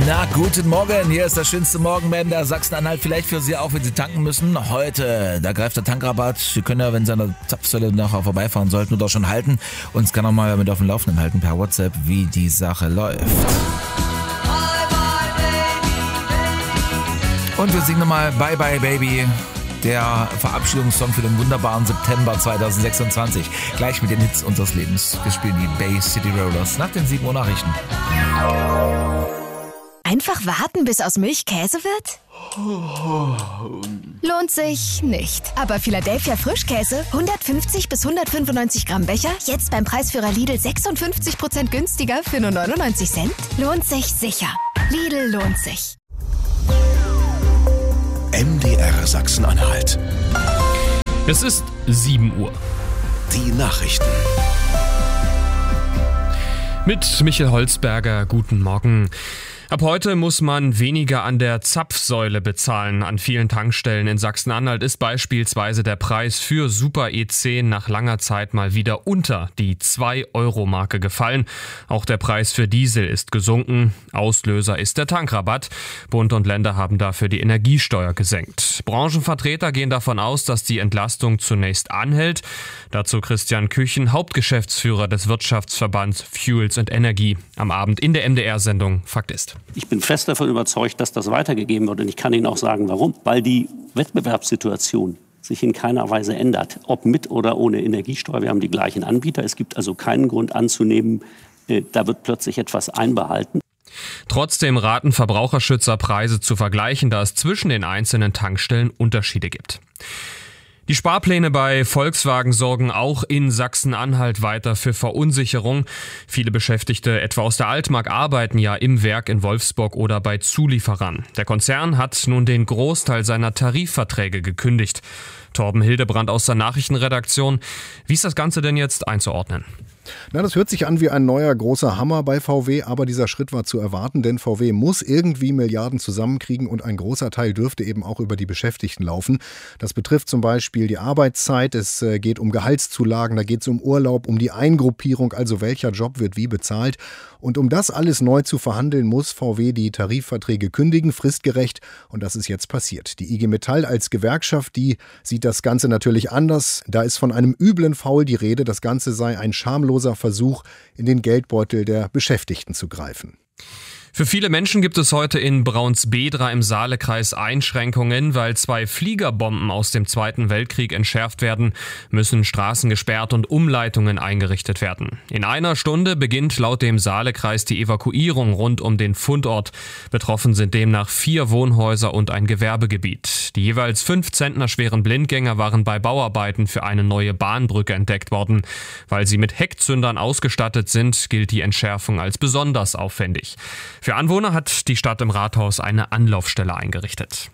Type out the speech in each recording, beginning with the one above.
Na, guten Morgen. Hier ist das schönste Morgenmam der Sachsen-Anhalt. Vielleicht für Sie auch, wenn Sie tanken müssen. Heute, da greift der Tankrabatt. Sie können ja, wenn Sie an der Zapfsäule nachher vorbeifahren sollten oder schon halten, uns gerne mal mit auf dem Laufenden halten per WhatsApp, wie die Sache läuft. Und wir singen nochmal Bye Bye Baby, der Verabschiedungssong für den wunderbaren September 2026. Gleich mit den Hits unseres Lebens. Wir spielen die Bay City Rollers nach den 7 Uhr Nachrichten. Einfach warten, bis aus Milch Käse wird? Lohnt sich nicht. Aber Philadelphia Frischkäse, 150 bis 195 Gramm Becher, jetzt beim Preisführer Lidl 56% günstiger für nur 99 Cent? Lohnt sich sicher. Lidl lohnt sich. MDR Sachsen-Anhalt. Es ist 7 Uhr. Die Nachrichten. Mit Michael Holzberger, guten Morgen. Ab heute muss man weniger an der Zapfsäule bezahlen. An vielen Tankstellen in Sachsen-Anhalt ist beispielsweise der Preis für Super E10 nach langer Zeit mal wieder unter die 2-Euro-Marke gefallen. Auch der Preis für Diesel ist gesunken. Auslöser ist der Tankrabatt. Bund und Länder haben dafür die Energiesteuer gesenkt. Branchenvertreter gehen davon aus, dass die Entlastung zunächst anhält. Dazu Christian Küchen, Hauptgeschäftsführer des Wirtschaftsverbands Fuels and Energy, am Abend in der MDR-Sendung Fakt ist. Ich bin fest davon überzeugt, dass das weitergegeben wird. Und ich kann Ihnen auch sagen, warum. Weil die Wettbewerbssituation sich in keiner Weise ändert. Ob mit oder ohne Energiesteuer. Wir haben die gleichen Anbieter. Es gibt also keinen Grund anzunehmen, da wird plötzlich etwas einbehalten. Trotzdem raten Verbraucherschützer, Preise zu vergleichen, da es zwischen den einzelnen Tankstellen Unterschiede gibt. Die Sparpläne bei Volkswagen sorgen auch in Sachsen-Anhalt weiter für Verunsicherung. Viele Beschäftigte, etwa aus der Altmark, arbeiten ja im Werk in Wolfsburg oder bei Zulieferern. Der Konzern hat nun den Großteil seiner Tarifverträge gekündigt. Torben Hildebrand aus der Nachrichtenredaktion. Wie ist das Ganze denn jetzt einzuordnen? Na, das hört sich an wie ein neuer großer Hammer bei VW, aber dieser Schritt war zu erwarten, denn VW muss irgendwie Milliarden zusammenkriegen und ein großer Teil dürfte eben auch über die Beschäftigten laufen. Das betrifft zum Beispiel die Arbeitszeit, es geht um Gehaltszulagen, da geht es um Urlaub, um die Eingruppierung, also welcher Job wird wie bezahlt. Und um das alles neu zu verhandeln, muss VW die Tarifverträge kündigen, fristgerecht. Und das ist jetzt passiert. Die IG Metall als Gewerkschaft, die sieht das Ganze natürlich anders. Da ist von einem üblen Faul die Rede. Das Ganze sei ein schamloser Versuch, in den Geldbeutel der Beschäftigten zu greifen. Für viele Menschen gibt es heute in Braunsbedra im Saalekreis Einschränkungen. Weil 2 Fliegerbomben aus dem Zweiten Weltkrieg entschärft werden, müssen Straßen gesperrt und Umleitungen eingerichtet werden. In einer Stunde beginnt laut dem Saalekreis die Evakuierung rund um den Fundort. Betroffen sind demnach 4 Wohnhäuser und ein Gewerbegebiet. Die jeweils 5 Zentner schweren Blindgänger waren bei Bauarbeiten für eine neue Bahnbrücke entdeckt worden. Weil sie mit Heckzündern ausgestattet sind, gilt die Entschärfung als besonders aufwendig. Für Anwohner hat die Stadt im Rathaus eine Anlaufstelle eingerichtet.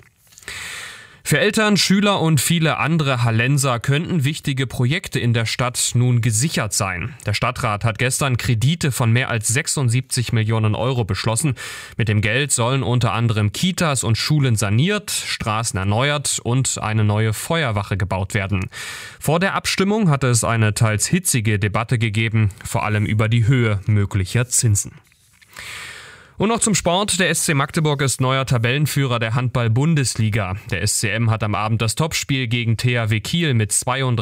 Für Eltern, Schüler und viele andere Hallenser könnten wichtige Projekte in der Stadt nun gesichert sein. Der Stadtrat hat gestern Kredite von mehr als 76 Millionen Euro beschlossen. Mit dem Geld sollen unter anderem Kitas und Schulen saniert, Straßen erneuert und eine neue Feuerwache gebaut werden. Vor der Abstimmung hatte es eine teils hitzige Debatte gegeben, vor allem über die Höhe möglicher Zinsen. Und noch zum Sport. Der SC Magdeburg ist neuer Tabellenführer der Handball-Bundesliga. Der SCM hat am Abend das Topspiel gegen THW Kiel mit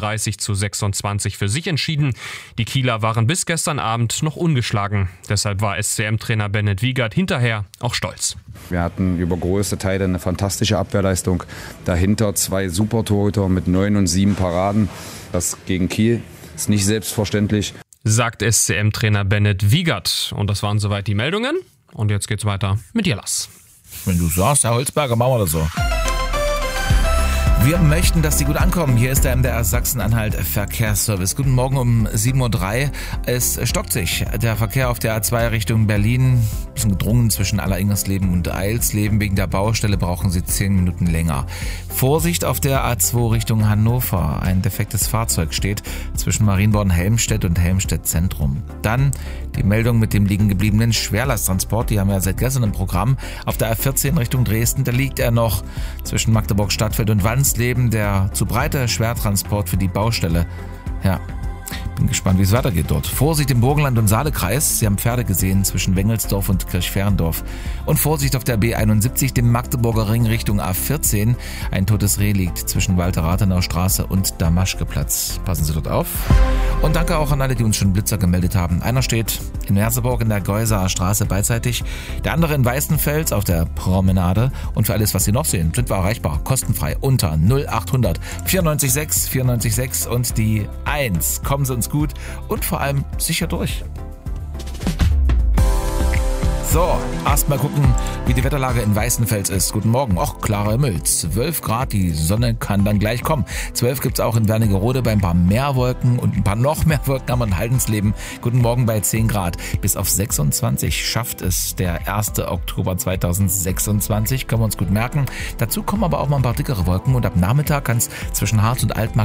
32:26 für sich entschieden. Die Kieler waren bis gestern Abend noch ungeschlagen. Deshalb war SCM-Trainer Bennett Wiegert hinterher auch stolz. Wir hatten über große Teile eine fantastische Abwehrleistung. Dahinter 2 Super-Torhüter mit 9 und 7 Paraden. Das gegen Kiel ist nicht selbstverständlich, sagt SCM-Trainer Bennett Wiegert. Und das waren soweit die Meldungen. Und jetzt geht's weiter mit dir, Lass. Wenn du sagst, Herr Holzberger, machen wir das so. Wir möchten, dass die gut ankommen. Hier ist der MDR Sachsen-Anhalt Verkehrsservice. Guten Morgen um 7:03 Uhr. Es stockt sich. Der Verkehr auf der A2 Richtung Berlin. Bisschen gedrungen zwischen Alleringsleben und Eilsleben. Wegen der Baustelle brauchen Sie 10 Minuten länger. Vorsicht auf der A2 Richtung Hannover. Ein defektes Fahrzeug steht zwischen Marienborn-Helmstedt und Helmstedt Zentrum. Dann die Meldung mit dem liegen gebliebenen Schwerlasttransport. Die haben wir seit gestern im Programm. Auf der A14 Richtung Dresden, da liegt er noch zwischen Magdeburg-Stadtfeld und Wansleben. Der zu breite Schwertransport für die Baustelle. Ja. Bin gespannt, wie es weitergeht dort. Vorsicht im Burgenland und Saalekreis. Sie haben Pferde gesehen zwischen Wengelsdorf und Kirchferndorf. Und Vorsicht auf der B71, dem Magdeburger Ring Richtung A14. Ein totes Reh liegt zwischen Walter-Rathenau Straße und Damaschkeplatz. Passen Sie dort auf. Und danke auch an alle, die uns schon Blitzer gemeldet haben. Einer steht in Merseburg in der Geuser Straße beidseitig, der andere in Weißenfels auf der Promenade. Und für alles, was Sie noch sehen, sind wir erreichbar, kostenfrei unter 0800 94 94 6 und die 1. Kommen Sie uns gut und vor allem sicher durch. So, erstmal gucken, wie die Wetterlage in Weißenfels ist. Guten Morgen. Och, klarer Himmel. 12 Grad, die Sonne kann dann gleich kommen. 12 gibt's auch in Wernigerode bei ein paar mehr Wolken und ein paar noch mehr Wolken haben wir in Haldensleben. Guten Morgen bei 10 Grad. Bis auf 26 schafft es der 1. Oktober 2026. Können wir uns gut merken. Dazu kommen aber auch mal ein paar dickere Wolken und ab Nachmittag kann es zwischen Harz und Altmark